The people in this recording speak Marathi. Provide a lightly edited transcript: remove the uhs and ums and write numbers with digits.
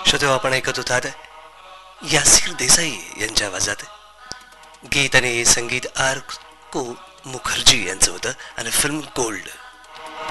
श्रोतेहो, आपण ऐकत होतात यासिर देसाई यांच्या आवाजात गीत आणि संगीत आर को मुखर्जी यांचं होतं आणि फिल्म गोल्ड.